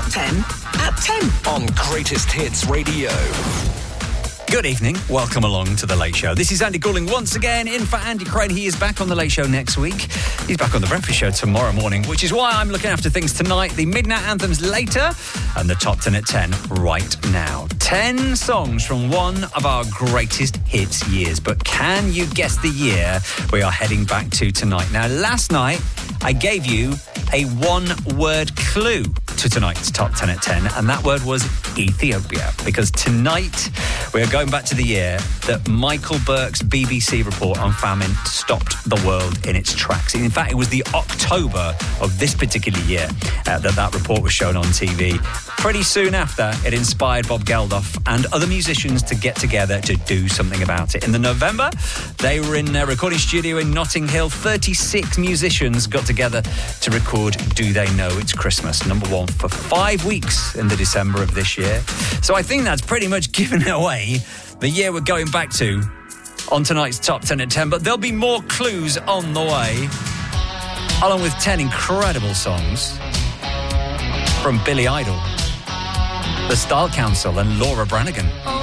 Top 10 at 10 on Greatest Hits Radio. Good evening. Welcome along to The Late Show. This is Andy Goulding once again in for Andy Crane. He is back on The Late Show next week. He's back on The Breakfast Show tomorrow morning, which is why I'm looking after things tonight. The Midnight Anthems later and the Top 10 at 10 right now. 10 songs from one of our greatest hits years. But can you guess the year we are heading back to tonight? Now, last night I gave you a one-word clue to tonight's Top 10 at 10, and that word was Ethiopia, because tonight we are going back to the year that Michael Burke's BBC report on famine stopped the world in its tracks. In fact, it was the October of this particular year that report was shown on TV. Pretty soon after, it inspired Bob Geldof and other musicians to get together to do something about it. In the November, they were in a recording studio in Notting Hill. 36 musicians got together to record Do They Know It's Christmas, number one for 5 weeks in the December of this year. So I think that's pretty much given away the year we're going back to on tonight's Top 10 at 10. But there'll be more clues on the way, along with 10 incredible songs from Billy Idol, The Style Council and Laura Branigan.